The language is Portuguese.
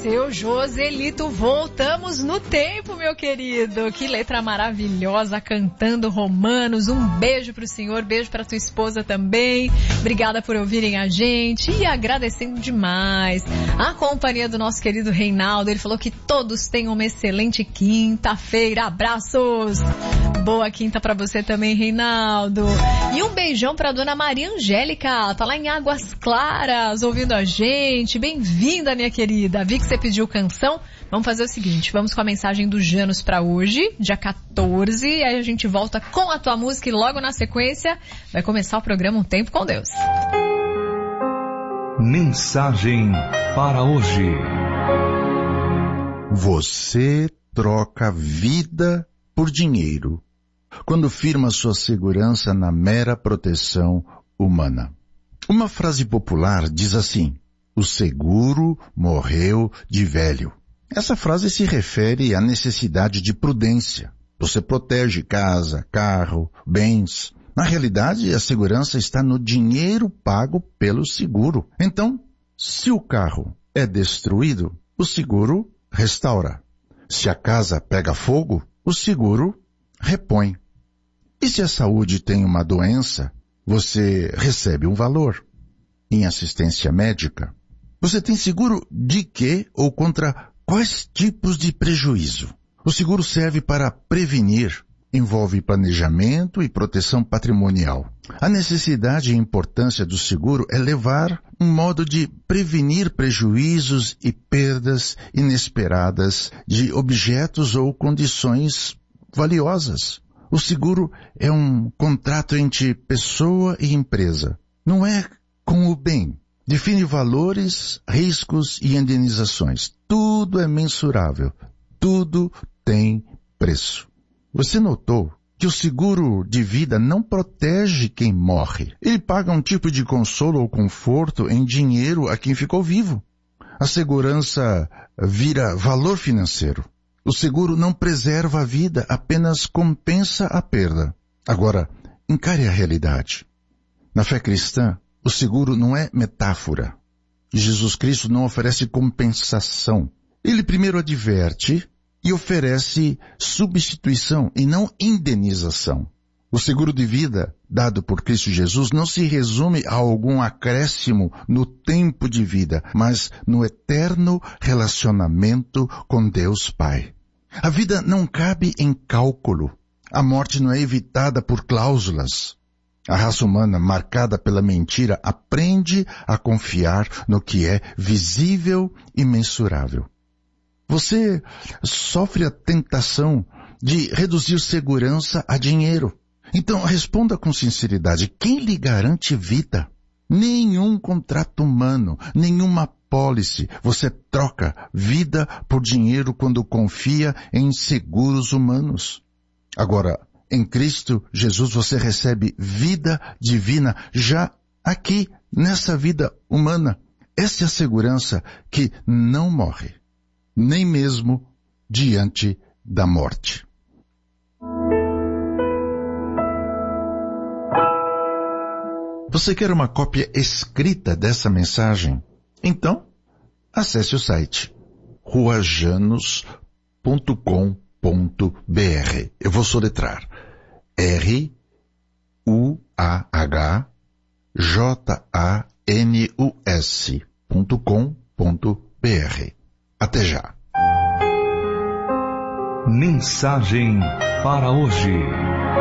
Seu Joselito, voltamos no tempo, meu querido. Que letra maravilhosa, cantando Romanos. Um beijo pro senhor, beijo pra tua esposa também. Obrigada por ouvirem a gente e agradecendo demais a companhia do nosso querido Reinaldo. Ele falou que todos tenham uma excelente quinta-feira. Abraços! Boa quinta pra você também, Reinaldo. E um beijão pra dona Maria Angélica. Tá lá em Águas Claras, ouvindo a gente. Bem-vinda, minha querida. Vi que você pediu canção. Vamos fazer o seguinte, vamos com a mensagem do Janus pra hoje, dia 14. Aí a gente volta com a tua música e logo na sequência vai começar o programa Um Tempo com Deus. Mensagem para hoje. Você troca vida por dinheiro quando firma sua segurança na mera proteção humana. Uma frase popular diz assim: o seguro morreu de velho. Essa frase se refere à necessidade de prudência. Você protege casa, carro, bens. Na realidade, a segurança está no dinheiro pago pelo seguro. Então, se o carro é destruído, o seguro restaura. Se a casa pega fogo, o seguro repõe. E se a saúde tem uma doença, você recebe um valor. Em assistência médica, você tem seguro de quê ou contra quais tipos de prejuízo? O seguro serve para prevenir, envolve planejamento e proteção patrimonial. A necessidade e importância do seguro é levar um modo de prevenir prejuízos e perdas inesperadas de objetos ou condições valiosas. O seguro é um contrato entre pessoa e empresa. Não é com o bem. Define valores, riscos e indenizações. Tudo é mensurável. Tudo tem preço. Você notou que o seguro de vida não protege quem morre. Ele paga um tipo de consolo ou conforto em dinheiro a quem ficou vivo. A segurança vira valor financeiro. O seguro não preserva a vida, apenas compensa a perda. Agora, encare a realidade. Na fé cristã, o seguro não é metáfora. Jesus Cristo não oferece compensação. Ele primeiro adverte e oferece substituição e não indenização. O seguro de vida dado por Cristo Jesus não se resume a algum acréscimo no tempo de vida, mas no eterno relacionamento com Deus Pai. A vida não cabe em cálculo. A morte não é evitada por cláusulas. A raça humana, marcada pela mentira, aprende a confiar no que é visível e mensurável. Você sofre a tentação de reduzir segurança a dinheiro. Então, responda com sinceridade: quem lhe garante vida? Nenhum contrato humano, nenhuma pólice. Você troca vida por dinheiro quando confia em seguros humanos. Agora, em Cristo Jesus você recebe vida divina já aqui, nessa vida humana. Essa é a segurança que não morre, nem mesmo diante da morte. Você quer uma cópia escrita dessa mensagem? Então, acesse o site ruajanus.com.br. Eu vou soletrar: ruajanus.com.br. Até já. Mensagem para hoje.